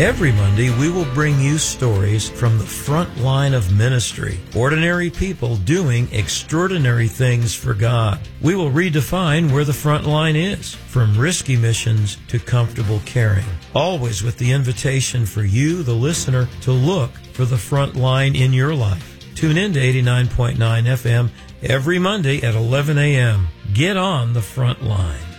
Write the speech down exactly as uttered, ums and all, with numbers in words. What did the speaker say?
Every Monday, we will bring you stories from the front line of ministry, ordinary people doing extraordinary things for God. We will redefine where the front line is, from risky missions to comfortable caring, always with the invitation for you, the listener, to look for the front line in your life. Tune in to eighty-nine point nine F M every Monday at eleven a.m. Get on the front line.